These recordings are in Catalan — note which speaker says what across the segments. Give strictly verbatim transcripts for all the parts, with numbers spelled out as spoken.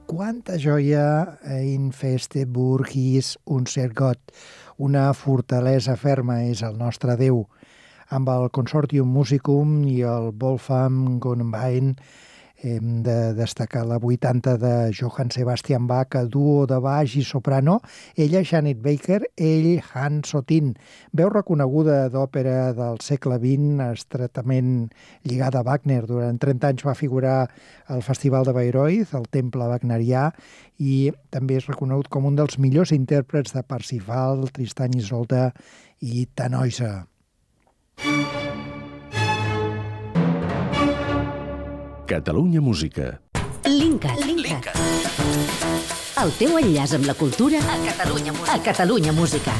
Speaker 1: quanta joia in feste burgis unser Gott. Una fortalesa ferma és el nostre Déu. Amb el Consortium Musicum i el Wolfgang Gonenbein hem de destacar la vuitanta de Johann Sebastian Bach, a duo de baix i soprano, ella Janet Baker, ell Hans Otin. Veu reconeguda d'òpera del segle vint, estretament lligada a Wagner. Durant trenta anys va figurar al Festival de Bayreuth, al Temple Wagnerià, i també és reconegut com un dels millors intèrprets de Parsifal, Tristan i Isolde i Tannhäuser.
Speaker 2: Catalunya Música.
Speaker 3: Linkat. Linkat. El teu enllaç amb la cultura a Catalunya Música. A Catalunya Música.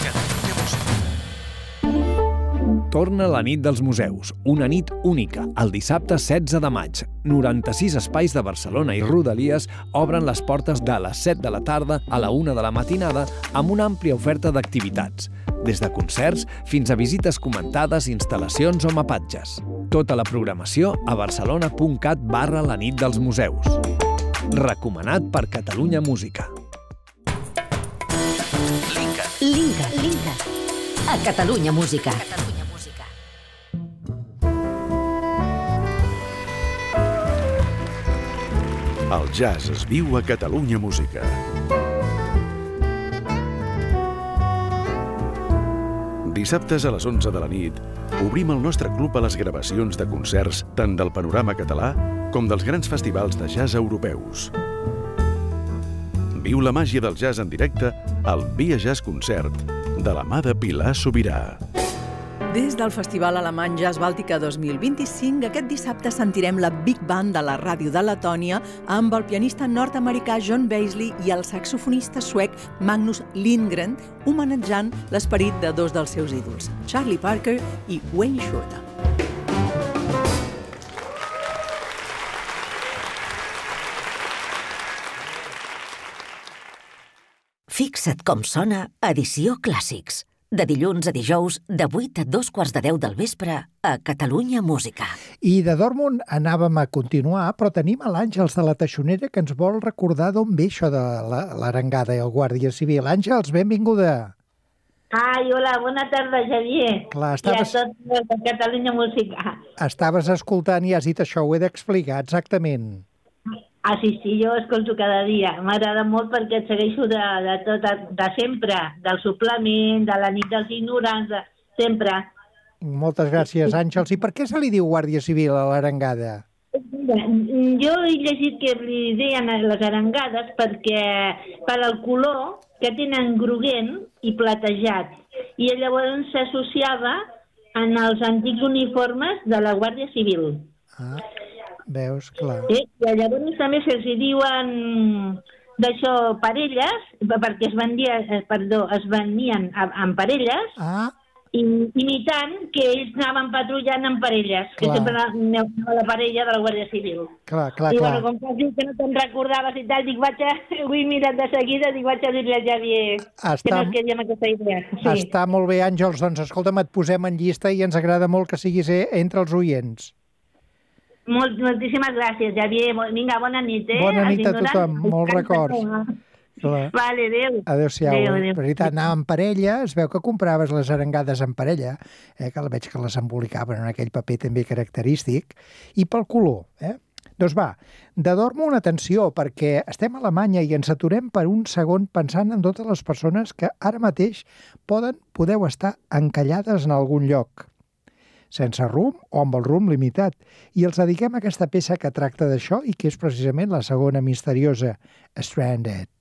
Speaker 4: Torna la nit dels museus, una nit única, el dissabte setze de maig. noranta-sis espais de Barcelona i Rodalies obren les portes de les set de la tarda a la una de la matinada amb una àmplia oferta d'activitats, des de concerts fins a visites comentades, instal·lacions o mapatges. Tota la programació a barcelona.cat barra la nit dels museus. Recomanat per Catalunya Música.
Speaker 3: Linkat. Linkat. Linkat. A Catalunya Música. Catalunya Música.
Speaker 2: El jazz es viu a Catalunya Música. Dissabtes a les onze de la nit obrim el nostre club a les gravacions de concerts tant del panorama català com dels grans festivals de jazz europeus. Viu la màgia del jazz en directe al Via Jazz Concert de la mà de Pilar Sobirà.
Speaker 5: Des del Festival Alemany Jazz Bàltica dos mil vint-i-cinc, aquest dissabte sentirem la Big Band de la ràdio de Letònia amb el pianista nord-americà John Baisley i el saxofonista suec Magnus Lindgren, homenatjant l'esperit de dos dels seus ídols, Charlie Parker i Wayne Shorter.
Speaker 3: Fixa't com sona Edició Clàssics. De dilluns a dijous, de vuit a dos quarts de deu del vespre, a Catalunya Música.
Speaker 1: I de Dortmund anàvem a continuar, però tenim a l'Àngels de la Teixonera que ens vol recordar d'on ve això de l'Arengada i el Guàrdia Civil. Àngels, benvinguda.
Speaker 6: Ai, hola, bona tarda, Xavier.
Speaker 1: Clar, estaves...
Speaker 6: I a tots de Catalunya Música.
Speaker 1: Estaves escoltant i has dit això, ho he d'explicar, exactament.
Speaker 6: Ah, sí, sí, jo escolto cada dia. M'agrada molt perquè et segueixo de, de tot, de sempre, del suplement, de la nit dels ignorants, de sempre.
Speaker 1: Moltes gràcies, Àngels. I per què se li diu Guàrdia Civil a l'Arengada?
Speaker 6: Jo he llegit que li deien les arengades perquè per al color que tenen groguent i platejat. I llavors s'associava en els antics uniformes de la Guàrdia Civil.
Speaker 1: Ah. Veus, clar.
Speaker 6: Sí, i llavors també se'ls diuen d'això parelles, perquè es vendia, perdó, es venien en parelles,
Speaker 1: ah.
Speaker 6: i, imitant que ells anaven patrullant en parelles, clar. Que sempre anava la parella de la Guàrdia Civil.
Speaker 1: Clar, clar,
Speaker 6: I
Speaker 1: clar.
Speaker 6: bueno, com que has dit que no te'n recordaves i tal, dic, vaig a, ho he mirat de seguida, dic, vaig a dir-li a Xavier Està... que no es quedi amb aquesta idea. Sí.
Speaker 1: Està molt bé, Àngels, doncs escolta'm, et posem en llista i ens agrada molt que siguis entre els oients.
Speaker 6: Molt, moltíssimes gràcies, Xavier. Vinga, bona nit, eh?
Speaker 1: Bona nit a tothom, molts records.
Speaker 6: Clar. Vale, adéu.
Speaker 1: Adéu-siau. Per veritat, anava en parella, es veu que compraves les arengades en parella, eh, que veig que les embolicaven en aquell paper també característic, i pel color, eh? Doncs va, de Dortmund, atenció, perquè estem a Alemanya i ens aturem per un segon pensant en totes les persones que ara mateix poden, podeu estar encallades en algun lloc, sense rumb o amb el rumb limitat. I els dediquem a aquesta peça que tracta d'això i que és precisament la segona misteriosa, Stranded.